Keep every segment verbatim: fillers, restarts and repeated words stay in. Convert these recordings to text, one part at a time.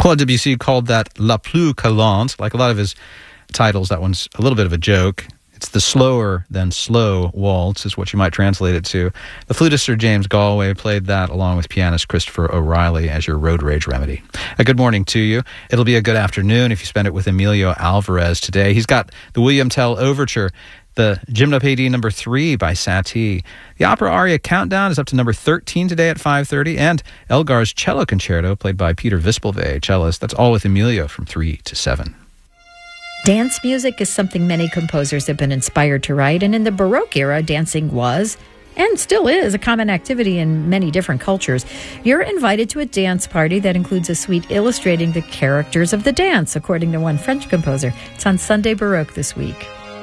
Claude Debussy called that La Plus Calante. Like a lot of his titles, that one's a little bit of a joke. It's the slower than slow waltz is what you might translate it to. The flutist Sir James Galway played that along with pianist Christopher O'Reilly as your road rage remedy. A good morning to you. It'll be a good afternoon if you spend it with Emilio Alvarez today. He's got the William Tell Overture, the Gymnopédie number three by Satie. The opera aria Countdown is up to number thirteen today at five thirty, and Elgar's Cello Concerto, played by Peter Vispelvey, cellist. That's all with Emilio from three to seven. Dance music is something many composers have been inspired to write, and in the Baroque era, dancing was, and still is, a common activity in many different cultures. You're invited to a dance party that includes a suite illustrating the characters of the dance, according to one French composer. It's on Sunday Baroque this week.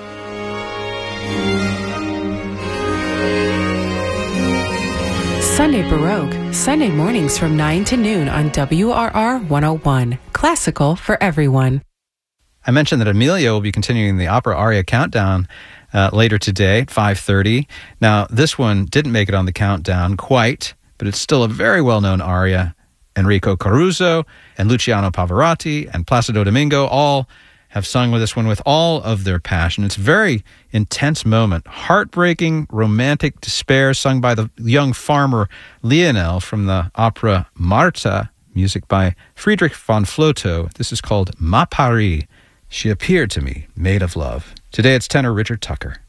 Sunday Baroque, Sunday mornings from nine to noon on W R R one oh one. Classical for everyone. I mentioned that Emilio will be continuing the opera aria Countdown uh, later today at five thirty. Now, this one didn't make it on the countdown quite, but it's still a very well-known aria. Enrico Caruso and Luciano Pavarotti and Placido Domingo all have sung with this one with all of their passion. It's a very intense moment, heartbreaking, romantic despair, sung by the young farmer Lionel from the opera Marta, music by Friedrich von Flotow. This is called Ma Paris. She appeared to me, made of love. Today it's tenor Richard Tucker.